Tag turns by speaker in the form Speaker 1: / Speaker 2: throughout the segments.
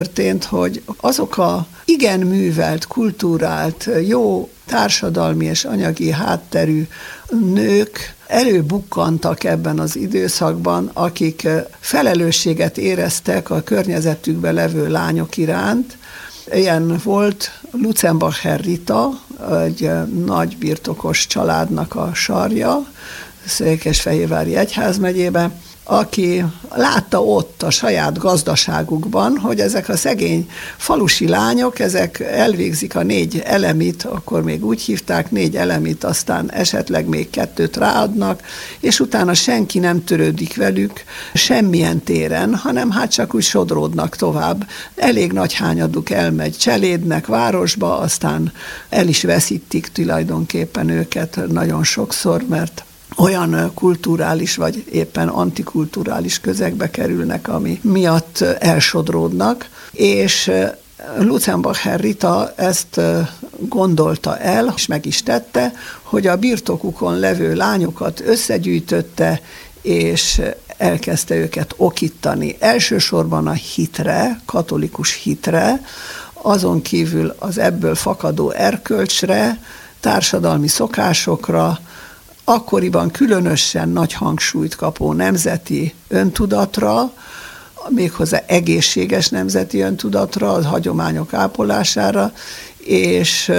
Speaker 1: történt, hogy azok a igen művelt, kultúrált, jó társadalmi és anyagi hátterű nők előbukkantak ebben az időszakban, akik felelősséget éreztek a környezetükben levő lányok iránt. Ilyen volt Lutzenbacher Rita, egy nagy birtokos családnak a sarja, Székesfehérvári egyházmegyében, aki látta ott a saját gazdaságukban, hogy ezek a szegény falusi lányok, ezek elvégzik a 4 elemit, akkor még úgy hívták, 4 elemit, aztán esetleg még 2 ráadnak, és utána senki nem törődik velük semmilyen téren, hanem hát csak úgy sodródnak tovább. Elég nagy hányaduk elmegy cselédnek, városba, aztán el is veszítik tulajdonképpen őket nagyon sokszor, mert olyan kulturális vagy éppen antikulturális közegbe kerülnek, ami miatt elsodródnak, és Lutzenbacher Rita ezt gondolta el, és meg is tette, hogy a birtokukon levő lányokat összegyűjtötte, és elkezdte őket okítani. Elsősorban a hitre, katolikus hitre, azon kívül az ebből fakadó erkölcsre, társadalmi szokásokra, akkoriban különösen nagy hangsúlyt kapó nemzeti öntudatra, méghozzá egészséges nemzeti öntudatra, az hagyományok ápolására, és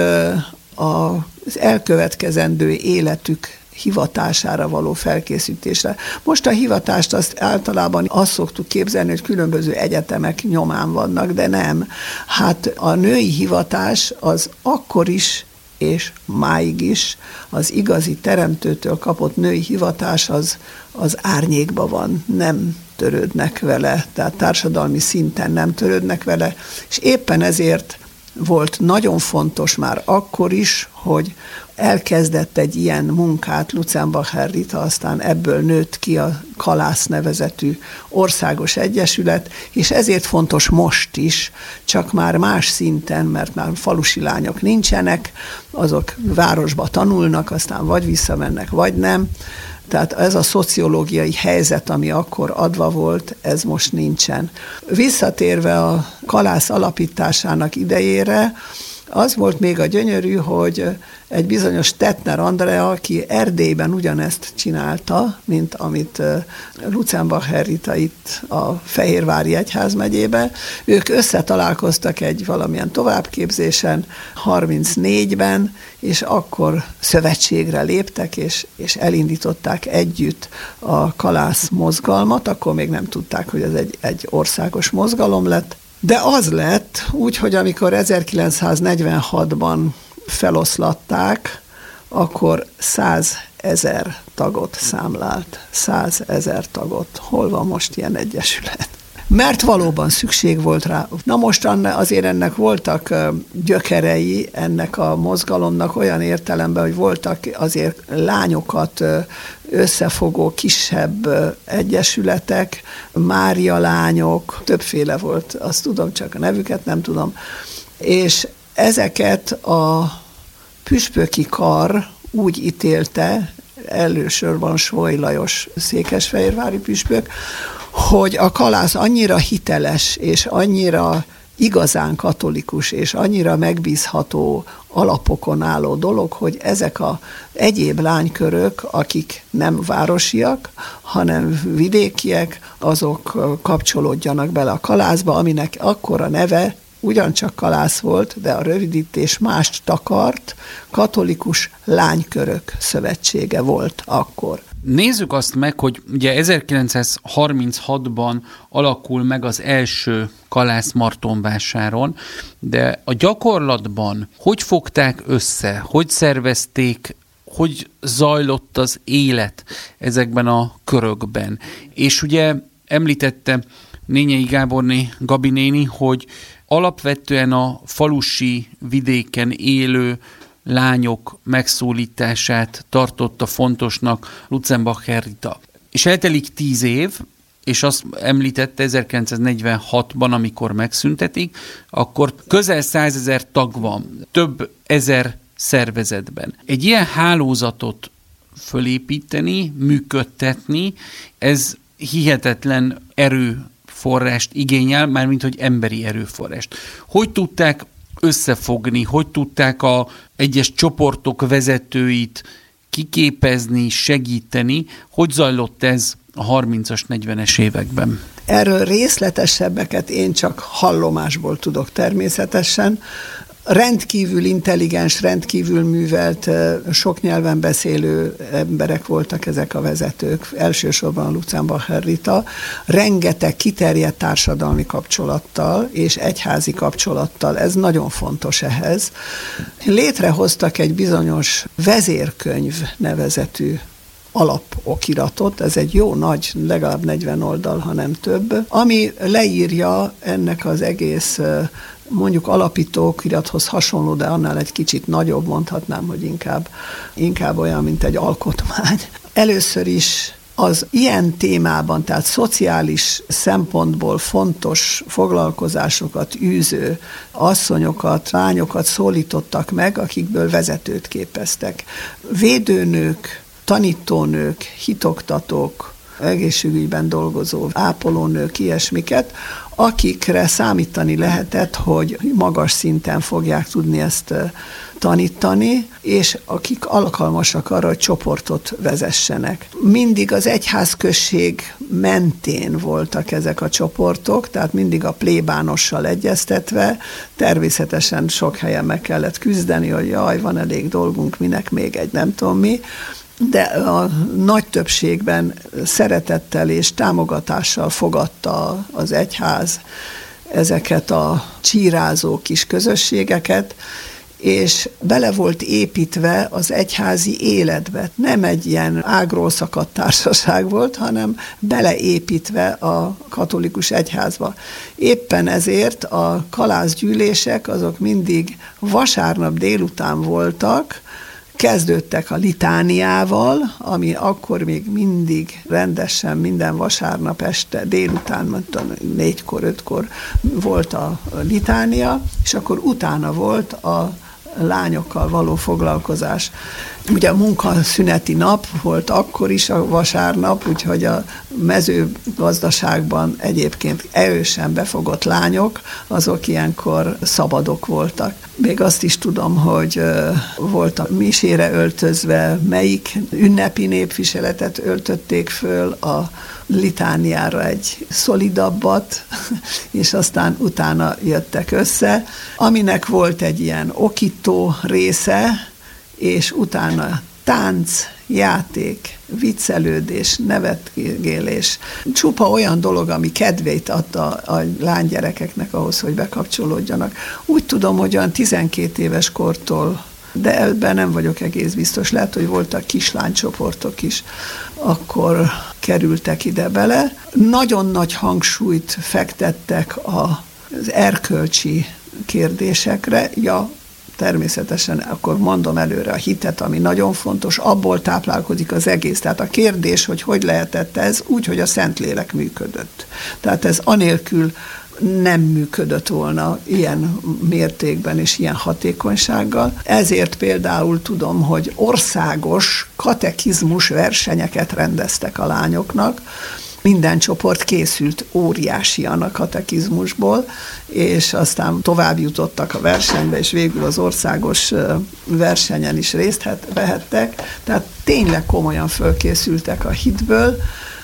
Speaker 1: az elkövetkezendő életük hivatására való felkészítésre. Most a hivatást azt általában azt szoktuk képzelni, hogy különböző egyetemek nyomán vannak, de nem. Hát a női hivatás az akkor is, és máig is az igazi teremtőtől kapott női hivatás az árnyékban van, nem törődnek vele, tehát társadalmi szinten nem törődnek vele, és éppen ezért volt nagyon fontos már akkor is, hogy elkezdett egy ilyen munkát Lutzenbacher Rita, aztán ebből nőtt ki a Kalász nevezetű országos egyesület, és ezért fontos most is, csak már más szinten, mert már falusi lányok nincsenek, azok városba tanulnak, aztán vagy visszamennek, vagy nem. Tehát ez a szociológiai helyzet, ami akkor adva volt, ez most nincsen. Visszatérve a Kalász alapításának idejére, az volt még a gyönyörű, hogy egy bizonyos Tettner Andrea, aki Erdélyben ugyanezt csinálta, mint amit Lutzenbacher Rita itt a Fehérvári egyházmegyében, ők összetalálkoztak egy valamilyen továbbképzésen 34-ben, és akkor szövetségre léptek, és elindították együtt a Kalász mozgalmat, akkor még nem tudták, hogy ez egy országos mozgalom lett, de az lett úgy, hogy amikor 1946-ban feloszlatták, akkor 100 000 tagot számlált. 100 000 tagot. Hol van most ilyen egyesület? Mert valóban szükség volt rá. Na most azért ennek voltak gyökerei, ennek a mozgalomnak olyan értelemben, hogy voltak azért lányokat összefogó kisebb egyesületek, Mária lányok, többféle volt, azt tudom, csak a nevüket nem tudom, és ezeket a püspöki kar úgy ítélte, elősorban Svoy Lajos székesfehérvári püspök, hogy a Kalász annyira hiteles, és annyira igazán katolikus, és annyira megbízható alapokon álló dolog, hogy ezek az egyéb lánykörök, akik nem városiak, hanem vidékiek, azok kapcsolódjanak bele a Kalászba, aminek akkor a neve ugyancsak Kalász volt, de a rövidítés mást takart, Katolikus Lánykörök Szövetsége volt akkor.
Speaker 2: Nézzük azt meg, hogy ugye 1936-ban alakul meg az első Kalász Martonvásáron, de a gyakorlatban hogy fogták össze, hogy szervezték, hogy zajlott az élet ezekben a körökben. És ugye említette Nényei Gáborné Gabi néni, hogy alapvetően a falusi vidéken élő lányok megszólítását tartotta fontosnak Lutzenbacher Rita. És eltelik 10 év, és azt említette 1946-ban, amikor megszüntetik, akkor közel 100 000 tag van, több ezer szervezetben. Egy ilyen hálózatot fölépíteni, működtetni, ez hihetetlen erőforrást igényel, mármint hogy emberi erőforrást. Hogy tudták összefogni, hogy tudták a egyes csoportok vezetőit kiképezni, segíteni, hogy zajlott ez a 30-as, 40-es években?
Speaker 1: Erről részletesebbeket én csak hallomásból tudok természetesen. Rendkívül intelligens, rendkívül művelt, sok nyelven beszélő emberek voltak ezek a vezetők, elsősorban Lutzenbacher Rita, rengeteg kiterjedt társadalmi kapcsolattal és egyházi kapcsolattal, ez nagyon fontos ehhez. Létrehoztak egy bizonyos vezérkönyv nevezetű alapokiratot, ez egy jó nagy, legalább 40 oldal, ha nem több, ami leírja ennek az egész mondjuk alapító okirathoz hasonló, de annál egy kicsit nagyobb, mondhatnám, hogy inkább olyan, mint egy alkotmány. Először is az ilyen témában, tehát szociális szempontból fontos foglalkozásokat űző asszonyokat, lányokat szólítottak meg, akikből vezetőt képeztek. Védőnők, tanítónők, hitoktatók, egészségügyben dolgozó ápolónők, ilyesmiket, akikre számítani lehetett, hogy magas szinten fogják tudni ezt tanítani, és akik alkalmasak arra, hogy csoportot vezessenek. Mindig az egyházközség mentén voltak ezek a csoportok, tehát mindig a plébánossal egyeztetve, természetesen sok helyen meg kellett küzdeni, hogy jaj, van elég dolgunk, minek még egy nem tudom mi, de a nagy többségben szeretettel és támogatással fogadta az egyház ezeket a csírázó kis közösségeket, és bele volt építve az egyházi életbe. Nem egy ilyen ágról szakadt társaság volt, hanem beleépítve a katolikus egyházba. Éppen ezért a kalászgyűlések azok mindig vasárnap délután voltak, kezdődtek a litániával, ami akkor még mindig rendesen minden vasárnap este délután, 4-kor, 5-kor volt a litánia, és akkor utána volt a lányokkal való foglalkozás. Ugye a munkaszüneti nap volt akkor is a vasárnap, úgyhogy a mezőgazdaságban egyébként erősen befogott lányok, azok ilyenkor szabadok voltak. Még azt is tudom, hogy volt a misére öltözve, melyik ünnepi népviseletet öltötték föl, a litániára egy szolidabbat, és aztán utána jöttek össze, aminek volt egy ilyen okító része, és utána tánc, játék, viccelődés, nevetgélés. Csupa olyan dolog, ami kedvét adta a lánygyerekeknek ahhoz, hogy bekapcsolódjanak. Úgy tudom, hogy olyan 12 éves kortól, de ebben nem vagyok egész biztos, lehet, hogy voltak kislánycsoportok is, akkor kerültek ide bele. Nagyon nagy hangsúlyt fektettek az erkölcsi kérdésekre, természetesen akkor mondom előre a hitet, ami nagyon fontos, abból táplálkozik az egész. Tehát a kérdés, hogy lehetett ez, úgy, hogy a Szentlélek működött. Tehát ez anélkül nem működött volna ilyen mértékben és ilyen hatékonysággal. Ezért például tudom, hogy országos katekizmus versenyeket rendeztek a lányoknak. Minden csoport készült óriásian a katekizmusból, és aztán tovább jutottak a versenybe, és végül az országos versenyen is részt vehettek. Tehát tényleg komolyan fölkészültek a hitből.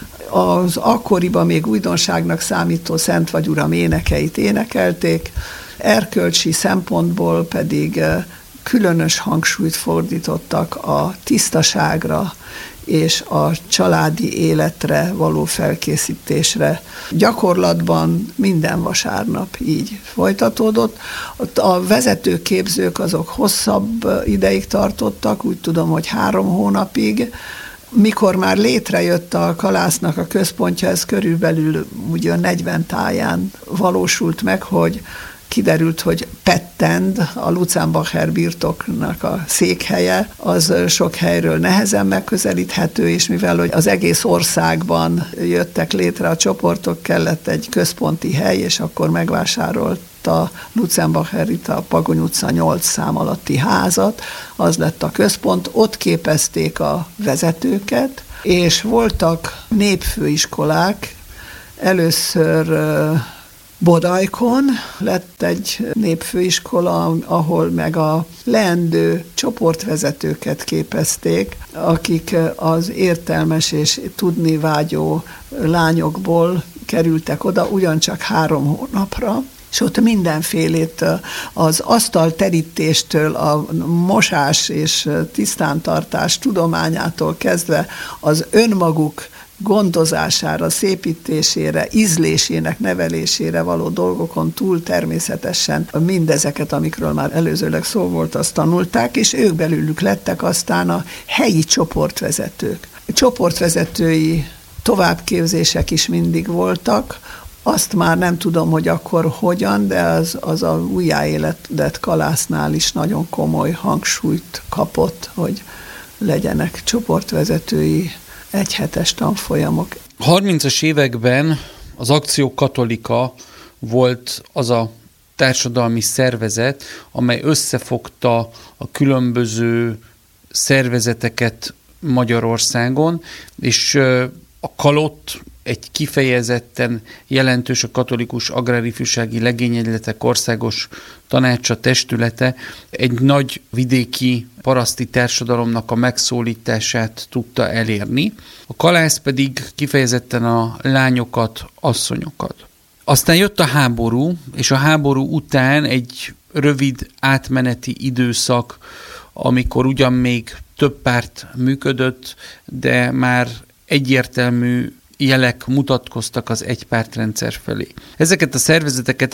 Speaker 1: Az akkoriban még újdonságnak számító Szent vagy Uram énekeit énekelték, erkölcsi szempontból pedig különös hangsúlyt fordítottak a tisztaságra és a családi életre való felkészítésre. Gyakorlatban minden vasárnap így folytatódott. A vezetőképzők azok hosszabb ideig tartottak, úgy tudom, hogy 3 hónapig. Mikor már létrejött a kalásznak a központja, ez körülbelül ugye 40 táján valósult meg, hogy kiderült, hogy Pettend, a Lutzenbacher birtoknak a székhelye, az sok helyről nehezen megközelíthető, és mivel hogy az egész országban jöttek létre a csoportok, kellett egy központi hely, és akkor megvásárolta Lutzenbacher Rita a Pagony utca 8 szám alatti házat, az lett a központ, ott képezték a vezetőket, és voltak népfőiskolák, Először Bodajkon lett egy népfőiskola, ahol meg a leendő csoportvezetőket képezték, akik az értelmes és tudni vágyó lányokból kerültek oda ugyancsak 3 hónapra, és ott mindenfélét az asztalterítéstől, a mosás és tisztántartás tudományától kezdve az önmaguk gondozására, szépítésére, ízlésének nevelésére való dolgokon túl természetesen mindezeket, amikről már előzőleg szó volt, azt tanulták, és ők belőlük lettek aztán a helyi csoportvezetők. Csoportvezetői továbbképzések is mindig voltak, azt már nem tudom, hogy akkor hogyan, de az a újjáéledett Kalásznál is nagyon komoly hangsúlyt kapott, hogy legyenek csoportvezetői egyhetes tanfolyamok.
Speaker 2: 30-as években az Akció Katolika volt az a társadalmi szervezet, amely összefogta a különböző szervezeteket Magyarországon, és a Kalott egy kifejezetten jelentős a Katolikus Agrárifjúsági Legényegyletek Országos Tanácsa testülete egy nagy vidéki paraszti társadalomnak a megszólítását tudta elérni. A Kalász pedig kifejezetten a lányokat, asszonyokat. Aztán jött a háború, és a háború után egy rövid átmeneti időszak, amikor ugyan még több párt működött, de már egyértelmű jelek mutatkoztak az egypártrendszer felé. Ezeket a szervezeteket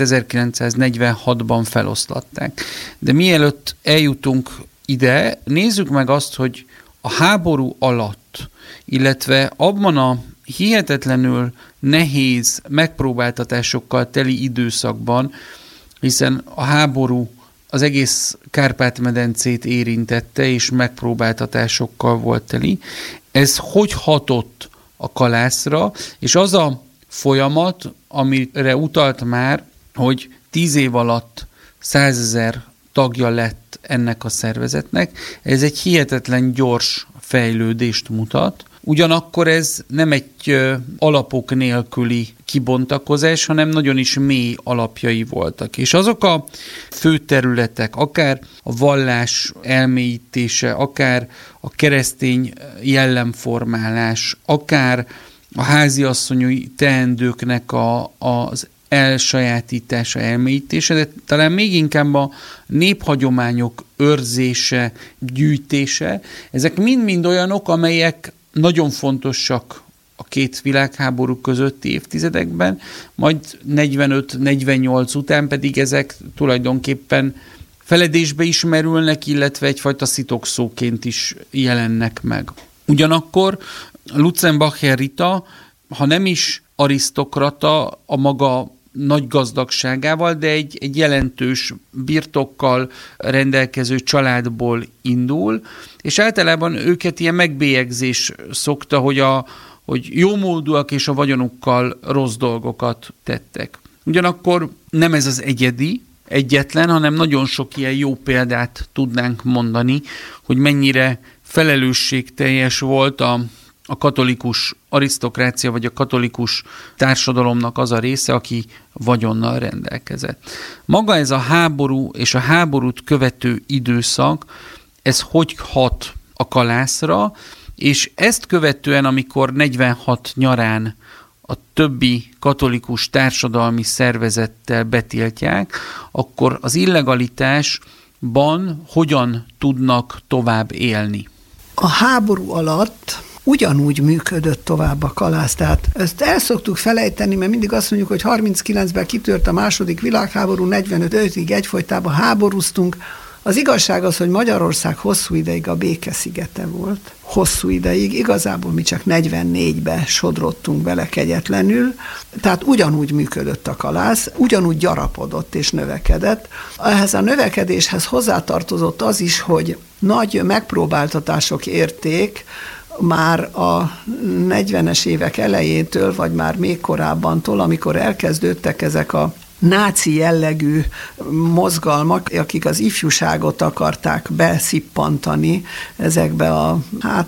Speaker 2: 1946-ban feloszlatták. De mielőtt eljutunk ide, nézzük meg azt, hogy a háború alatt, illetve abban a hihetetlenül nehéz megpróbáltatásokkal teli időszakban, hiszen a háború az egész Kárpát-medencét érintette, és megpróbáltatásokkal volt teli. Ez hogy hatott a Kalászra, és az a folyamat, amire utalt már, hogy 10 év alatt 100 000 tagja lett ennek a szervezetnek, ez egy hihetetlen gyors fejlődést mutat. Ugyanakkor ez nem egy alapok nélküli kibontakozás, hanem nagyon is mély alapjai voltak. És azok a fő területek, akár a vallás elmélyítése, akár a keresztény jellemformálás, akár a háziasszonyi teendőknek az elsajátítása, elmélyítése, de talán még inkább a néphagyományok őrzése, gyűjtése, ezek mind-mind olyanok, amelyek nagyon fontosak a 2 világháború közötti évtizedekben, majd 45-48 után pedig ezek tulajdonképpen feledésbe is merülnek, illetve egyfajta szitokszóként is jelennek meg. Ugyanakkor Lutzenbacher Rita, ha nem is arisztokrata a maga nagy gazdagságával, de egy jelentős birtokkal rendelkező családból indul, és általában őket ilyen megbélyegzés szokta, hogy jómódúak és a vagyonukkal rossz dolgokat tettek. Ugyanakkor nem ez az egyetlen, hanem nagyon sok ilyen jó példát tudnánk mondani, hogy mennyire felelősségteljes volt a katolikus arisztokrácia, vagy a katolikus társadalomnak az a része, aki vagyonnal rendelkezett. Maga ez a háború és a háborút követő időszak, ez hogy hat a Kalászra, és ezt követően, amikor 46 nyarán a többi katolikus társadalmi szervezettel betiltják, akkor az illegalitásban hogyan tudnak tovább élni?
Speaker 1: A háború alatt ugyanúgy működött tovább a Kalász. Tehát ezt el szoktuk felejteni, mert mindig azt mondjuk, hogy 39-ben kitört a második világháború, 45-ig egyfolytában háborúztunk. Az igazság az, hogy Magyarország hosszú ideig a békeszigete volt. Hosszú ideig, igazából mi csak 44-ben sodrottunk bele kegyetlenül, tehát ugyanúgy működött a Kalász, ugyanúgy gyarapodott és növekedett. Ehhez a növekedéshez hozzátartozott az is, hogy nagy megpróbáltatások érték, már a 40-es évek elejétől, vagy már még korábbantól, amikor elkezdődtek ezek a náci jellegű mozgalmak, akik az ifjúságot akarták beszippantani ezekbe a,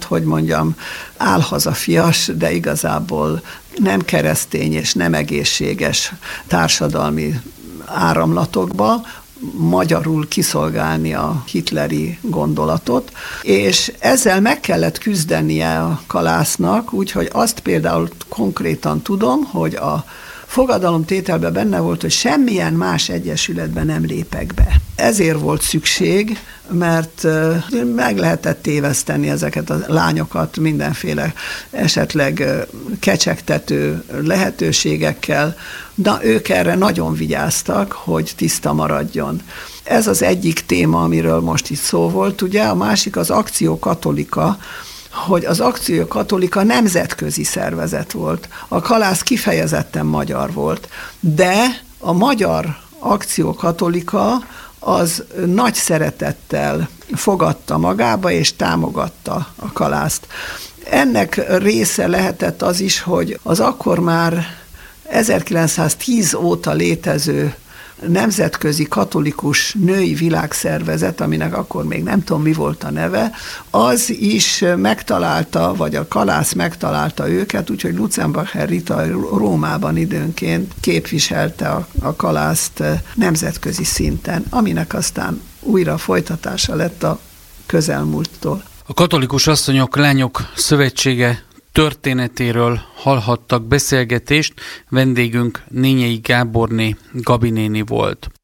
Speaker 1: álhazafias, de igazából nem keresztény és nem egészséges társadalmi áramlatokba, magyarul kiszolgálni a hitleri gondolatot, és ezzel meg kellett küzdenie a Kalásznak, úgyhogy azt például konkrétan tudom, hogy a fogadalomtételben benne volt, hogy semmilyen más egyesületben nem lépek be. Ezért volt szükség, mert meg lehetett téveszteni ezeket a lányokat mindenféle esetleg kecsegtető lehetőségekkel, de ők erre nagyon vigyáztak, hogy tiszta maradjon. Ez az egyik téma, amiről most itt szó volt, ugye, a másik az Akció Katolika, hogy az Akció Katolika nemzetközi szervezet volt. A Kalász kifejezetten magyar volt, de a magyar Akció Katolika az nagy szeretettel fogadta magába és támogatta a Kalászt. Ennek része lehetett az is, hogy az akkor már 1910 óta létező nemzetközi katolikus női világszervezet, aminek akkor még nem tudom, mi volt a neve, az is megtalálta, vagy a Kalász megtalálta őket, úgyhogy Lutzenbacher Rita Rómában időnként képviselte a Kalászt nemzetközi szinten, aminek aztán újra folytatása lett a közelmúlttól.
Speaker 2: A Katolikus Asszonyok Lányok Szövetsége történetéről hallhattak beszélgetést, vendégünk Nényei Gáborné Gabi néni volt.